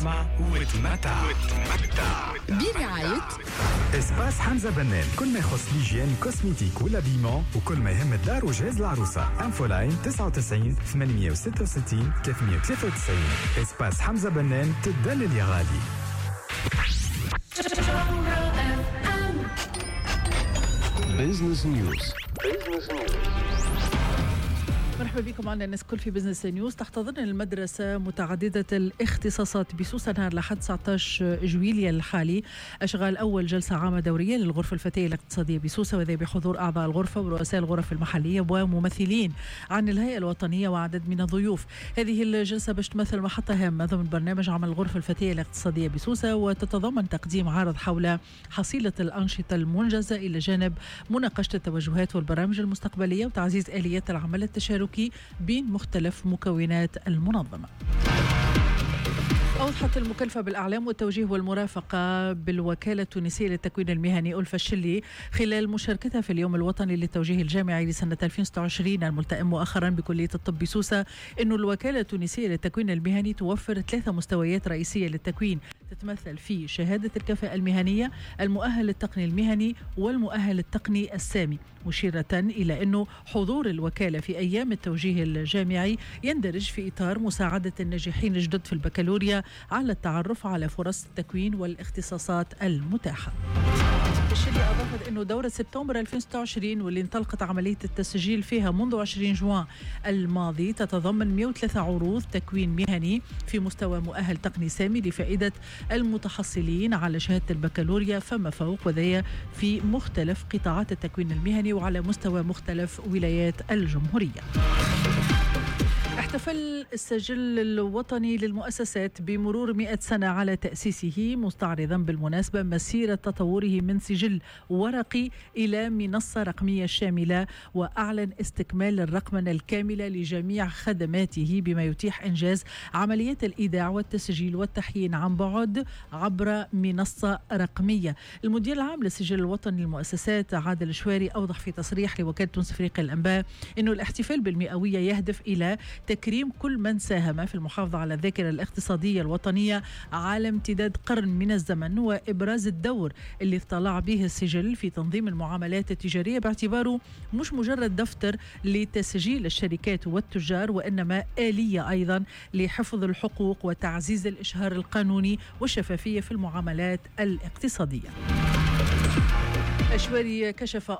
اسمع وتمتع برعاية اسباس حمزة بنان. كل ما يخص ليجيان كوسميتيك ولا بيمون وكل ما يهم الدار وجهاز العروسة. انفولاين 99 866 393. اسباس حمزة بنان، تدلل يا غالي. بيزنس نيوز. مرحبا بكم معنا الناس كل في بزنس نيوز. تحتضن المدرسة متعددة الاختصاصات بسوسة نهار لحد 19 جويلية الحالي أشغال أول جلسة عامة دورية للغرفة الفتية الاقتصادية بسوسة، وذي بحضور أعضاء الغرفة ورؤساء الغرف المحلية وممثلين عن الهيئة الوطنية وعدد من الضيوف. هذه الجلسة باش تمثل محطة هامة ضمن برنامج عمل الغرفة الفتية الاقتصادية بسوسة، وتتضمن تقديم عرض حول حصيلة الأنشطة المنجزة إلى جانب مناقشة التوجهات والبرامج المستقبلية وتعزيز آليات العمل التشاركي بين مختلف مكونات المنظمة. أوضحت المكلفة بالأعلام والتوجيه والمرافقة بالوكالة التونسية للتكوين المهني ألفا الشلي خلال مشاركتها في اليوم الوطني للتوجيه الجامعي لسنة 2026 الملتئم مؤخرا بكلية الطب بسوسة، أن الوكالة التونسية للتكوين المهني توفر 3 مستويات رئيسية للتكوين تتمثل في شهادة الكفاءة المهنية، المؤهل التقني المهني، والمؤهل التقني السامي، مشيرة إلى أنه حضور الوكالة في أيام التوجيه الجامعي يندرج في إطار مساعدة الناجحين الجدد في البكالوريا على التعرف على فرص التكوين والاختصاصات المتاحة. الشلي أضافت أنه دورة سبتمبر 2026 واللي انطلقت عملية التسجيل فيها منذ 20 جوان الماضي تتضمن 103 عروض تكوين مهني في مستوى مؤهل تقني سامي لفائدة المتحصلين على شهادة البكالوريا فما فوق، وذي في مختلف قطاعات التكوين المهني وعلى مستوى مختلف ولايات الجمهورية. احتفل السجل الوطني للمؤسسات بمرور 100 سنة على تأسيسه، مستعرضا بالمناسبة مسيرة تطوره من سجل ورقي إلى منصة رقمية شاملة، وأعلن استكمال الرقمنة الكاملة لجميع خدماته بما يتيح إنجاز عمليات الإيداع والتسجيل والتحيين عن بعد عبر منصة رقمية. المدير العام للسجل الوطني للمؤسسات عادل الشواري أوضح في تصريح لوكالة تونس أفريقيا الأنباء أنه الاحتفال بالمئوية يهدف إلى تكريم كل من ساهم في المحافظة على الذاكرة الاقتصادية الوطنية على امتداد قرن من الزمن، وإبراز الدور اللي اطلع به السجل في تنظيم المعاملات التجارية باعتباره مش مجرد دفتر لتسجيل الشركات والتجار، وإنما آلية أيضا لحفظ الحقوق وتعزيز الإشهار القانوني والشفافية في المعاملات الاقتصادية. الشواري كشف